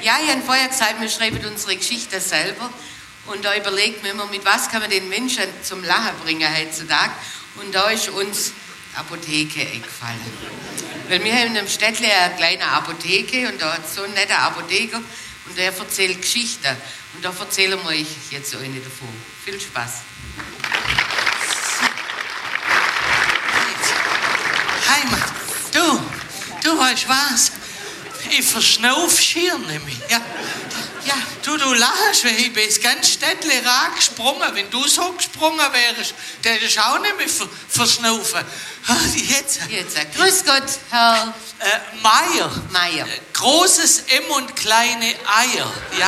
Ja, ich habe vorher gesagt, wir schreiben unsere Geschichte selber. Und da überlegt man immer, mit was kann man den Menschen zum Lachen bringen heutzutage. Und da ist uns Apotheke eingefallen. Weil wir haben in einem Städtle eine kleine Apotheke und da hat so ein netter Apotheker und der erzählt Geschichten. Und da erzählen wir euch jetzt eine davon. Viel Spaß. Heimat, du weißt was? Ich verschnauf schier nämlich. Ja. Du lachst, weil ich bin ins ganze Städtle gesprungen. Wenn du so gesprungen wärst, dann hättest du auch nicht mehr verschnaufen. Jetzt. Grüß Gott, Herr Meier. Großes M und kleine Eier. Ja.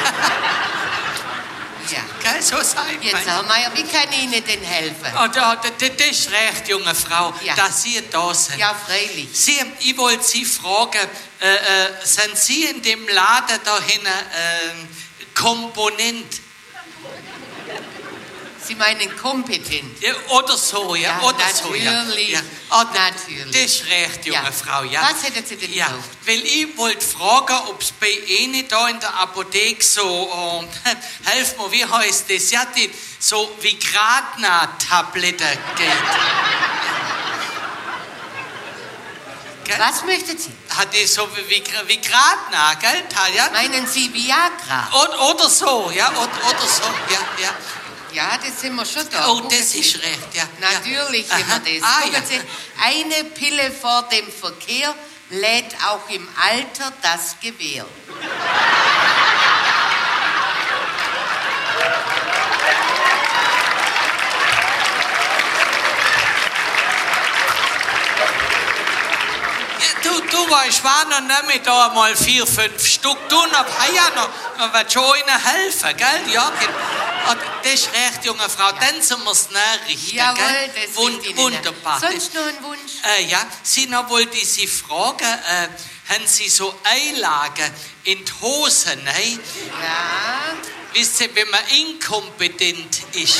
Ja. Gell, so sein. Jetzt, Herr Meier, wie kann ich Ihnen denn helfen? Das ist recht, junge Frau, ja. dass Sie da sind. Ja, freilich. Ich wollte Sie fragen, sind Sie in dem Laden da hinten Komponent? Sie meinen kompetent? Ja, oder so, ja. Oder natürlich. So, ja. Natürlich. Das ist recht, junge Frau, ja. Was hätten Sie denn gebraucht? Weil ich wollte fragen, ob es bei Ihnen da in der Apotheke so, helf mir, wie heißt das? Ja, die so Vigratna-Tabletten geht. Was möchten Sie? Hat die so Vigratna, gell? Ja? Meinen Sie Viagra? Oder so, ja, oder so, ja. Ja, das sind wir schon da. Oh, das ist recht, ja. Natürlich haben wir das. Gucken Sie, eine Pille vor dem Verkehr lädt auch im Alter das Gewehr. Du weißt, war noch nicht da mal 4, 5 Stück. Du noch wird schon ihnen helfen, gell? Ja, das ist recht, junge Frau. Dann sind wir es nachrichten, Jawohl, gell? das sind Wunderbar. Sonst noch ein Wunsch? Ja, noch wollte ich Sie fragen, haben Sie so Einlagen in die Hosen, ne? Ja. Wisst ihr, wenn man inkompetent ist?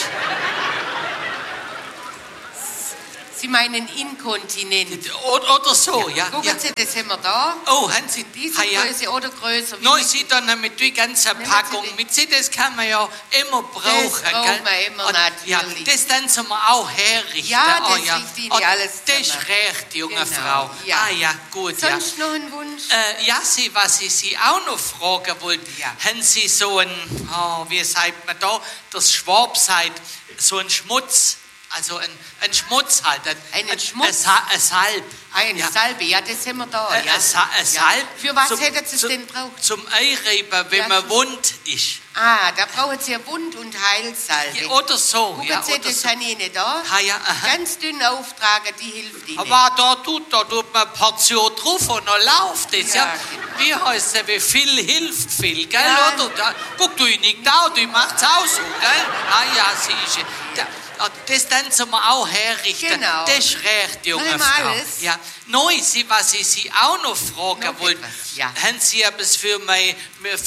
Sie meinen inkontinent. Oder so, ja. Gucken Sie, das haben wir da. Oh, haben Sie diese Größe oder größer? Nein, Sie dann mit die ganze Packung. Mit Sie, das kann man ja immer brauchen. Das braucht man immer, natürlich. Ja, das dann sind wir auch herrichten. Ja, das liegt Ihnen alles das ist zusammen. recht, junge Genau, Frau. ja. Ja, gut. Sonst noch ein Wunsch? Was ich Sie auch noch fragen wollte, haben Sie so ein, wie sagt man da, das Schwab sagt, so ein Schmutz, also ein Schmutz halt. Einen Schmutz? Ein Salb. Eine Salbe, ja, das haben wir da. Ein Salb. Für was hätten Sie es denn gebraucht? Zum Einreiben, wenn man wund ist. Ah, da brauchen Sie eine Wund- und Heilsalbe. Ja, oder so. Gucken Sie, das habe ich nicht da. Ganz dünn auftragen, die hilft Ihnen. Aber da tut man eine Portion drauf und dann läuft das. Ja. Genau. Wie heißt es, wie viel hilft viel, gell? Ja. Oder? Guck, du nicht da, du machst es auch so, gell? Siehst du. Das dann zum auch herrichten. Genau. Das ist recht, junge Frau. Alles. Ja. Neu, was ich Sie auch noch fragen wollte, haben Sie etwas für mein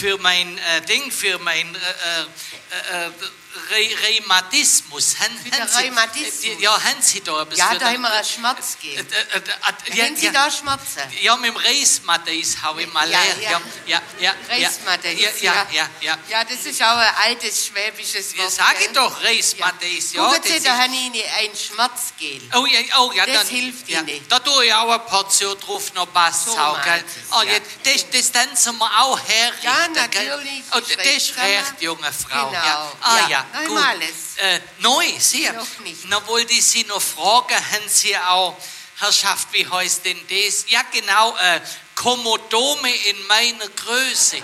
Rheumatismus? Für den Rheumatismus? Ja, haben Sie da etwas? Ja, da haben wir einen Schmerzgel. Haben Sie da Schmerzen? Ja, mit dem Reismatis habe ich mal Ja. Reismatis, ja. Ja, das ist auch ein altes schwäbisches Wort. Ja, sag ich doch, Reismatis. Ja. Gucken Sie, da habe ich Ihnen ein Schmerzgel. Oh ja, das dann hilft ja. Ihnen. Da tue ich auch eine Portion drauf, noch passt So auch, gell? meint es, ja. Das dann sind wir auch herrichten, Ja, gell? natürlich. Oh, das ist recht, junge Frau. Genau. Ja, noch gut. immer alles. Neu, Sie. Noch nicht. Dann wollte ich Sie noch fragen, haben Sie auch, Herrschaft, wie heißt denn das? Ja, genau, Komodome in meiner Größe.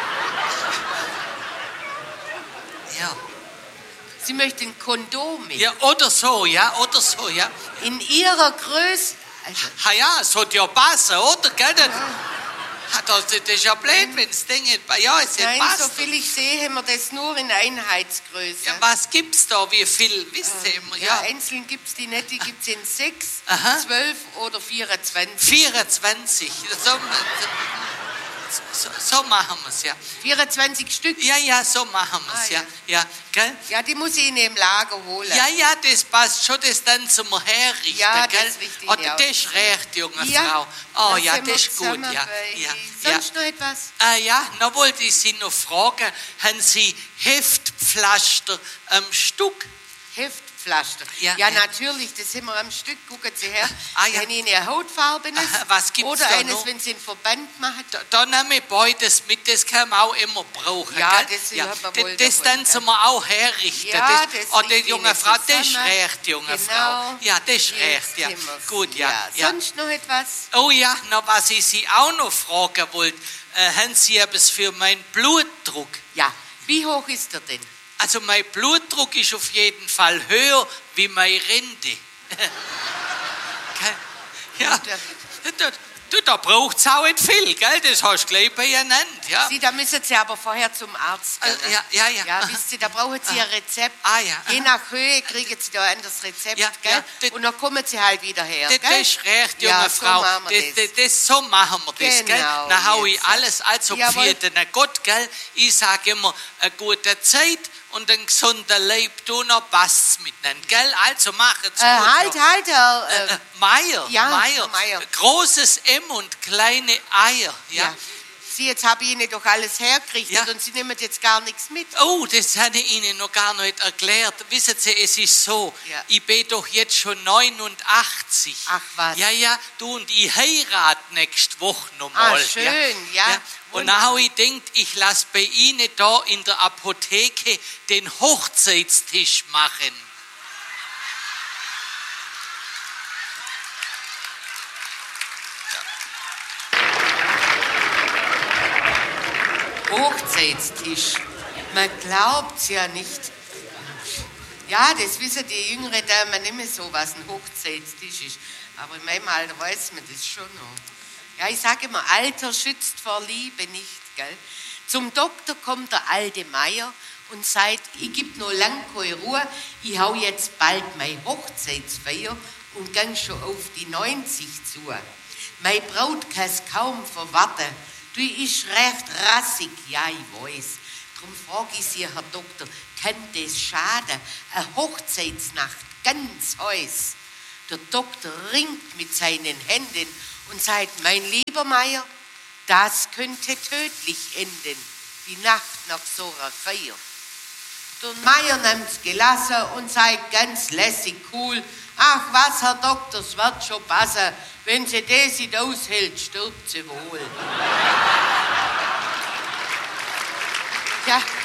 Ja. Sie möchten Kondome. Ja, oder so, ja. In Ihrer Größe. Also, Ja, es hat ja passen, oder? Gell? Das ist ja blöd, wenn das Ding nicht ist ja nein, passt. so viel ich sehe, haben wir das nur in Einheitsgröße. Ja, was gibt's da? Wie viel? Wisst ihr immer? Ja, einzeln gibt es die nicht, die gibt es in 6, 12 oder 24. 24. so machen wir's, ja. 24 Stück? Ja, so machen wir's, ja. Ja, gell? Ja, die muss ich Ihnen im Lager holen. Ja, das passt schon, das dann zum Herrichten, ja, gell? Das richtig, Oder das ist recht, junge ja, Frau. Oh ja, das ist gut, ja. Sonst noch etwas? Ja, noch wollte ich Sie noch fragen, haben Sie Heftpflaster am Stück? Heftpflaster. Ja, natürlich, das haben wir am Stück. Gucken Sie her. Wenn Ihnen eine Hautfarbenes was gibt's oder da eines, noch? wenn Sie einen Verband machen. Da nehme ich beides mit, das kann man auch immer brauchen. Ja, gell? hat man wohl das dann zum auch herrichten. Ja, die junge Frau, das ist recht, junge Frau. Ja, das ist recht, ja. Gut, ja. Sonst noch etwas? Oh ja, noch was ich Sie auch noch fragen wollte. Haben Sie etwas für meinen Blutdruck? Ja, wie hoch ist er denn? Also mein Blutdruck ist auf jeden Fall höher wie meine Rente. Ja, da braucht es auch nicht viel, gell? Das hast du gleich benannt, ja. Sie, da müssen Sie aber vorher zum Arzt gehen. Ja. Ja, wisst Sie, da brauchen Sie ein Rezept. Ja. Je nach Höhe kriegen Sie da ein anderes Rezept, gell? Ja, und dann kommen Sie halt wieder her, gell? Das ist recht, junge Frau. So machen wir das, gell? Dann hau ich alles also für den Gott, gell? Ich sage immer, eine gute Zeit und ein gesunder Leib, du noch passt's miteinander, gell? Also machen's gut. Halt, Herr... Meier, ja, Meier. Großes M und kleine Eier, ja. Sie, jetzt habe ich Ihnen doch alles hergerichtet und Sie nehmen jetzt gar nichts mit. Oh, das habe ich Ihnen noch gar nicht erklärt. Wissen Sie, es ist so, ich bin doch jetzt schon 89. Ach was. Ja, du und ich heirate nächste Woche nochmal. Schön, ja. Und dann habe ich gedacht, ich lasse bei Ihnen da in der Apotheke den Hochzeitstisch machen. Hochzeitstisch. Man glaubt's ja nicht. Ja, das wissen die jüngere Damen nicht mehr so, was ein Hochzeitstisch ist. Aber in meinem Alter weiß man das schon noch. Ja, ich sage immer, Alter schützt vor Liebe nicht, gell? Zum Doktor kommt der alte Meier und sagt, ich gebe noch lang keine Ruhe, ich hau jetzt bald meine Hochzeitsfeier und gang schon auf die 90 zu. Meine Braut kann's kaum verwarten. Du ist recht rassig, ja, ich weiß. Darum frage ich Sie, Herr Doktor, kann das schaden? Eine Hochzeitsnacht, ganz heiß. Der Doktor ringt mit seinen Händen und sagt, mein lieber Meier, das könnte tödlich enden, die Nacht nach so einer Feier. Der Meier nimmt's gelassen und sagt ganz lässig cool, ach was, Herr Doktor, es wird schon passen. Wenn sie das nicht aushält, stirbt sie wohl. Ja.